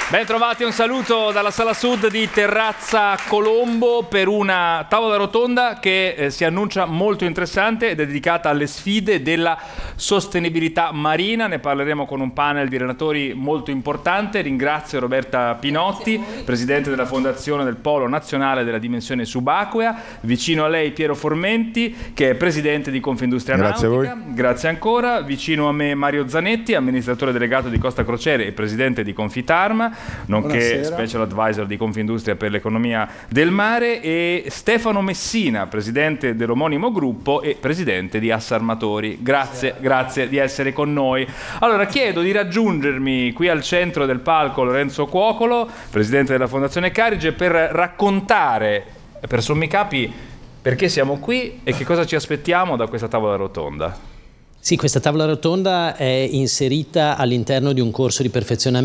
Ben trovati, un saluto dalla Sala Sud di Terrazza Colombo per una tavola rotonda che si annuncia molto interessante ed è dedicata alle sfide della sostenibilità marina. Ne parleremo con un panel di relatori molto importante. Ringrazio Roberta Pinotti, presidente della Fondazione del Polo Nazionale della Dimensione Subacquea. Vicino a lei Piero Formenti, che è presidente di Confindustria Grazie Nautica. a voi. Grazie ancora. Vicino a me Mario Zanetti, amministratore delegato di Costa Crociere e presidente di Confitarma, nonché Buonasera. special advisor di Confindustria per l'economia del mare, e Stefano Messina, presidente dell'omonimo gruppo e presidente di Assarmatori. Grazie di essere con noi. Allora, chiedo di raggiungermi qui al centro del palco Lorenzo Cuocolo, presidente della Fondazione Carige, per raccontare per sommi capi perché siamo qui e che cosa ci aspettiamo da questa tavola rotonda. Sì, questa tavola rotonda è inserita all'interno di un corso di perfezionamento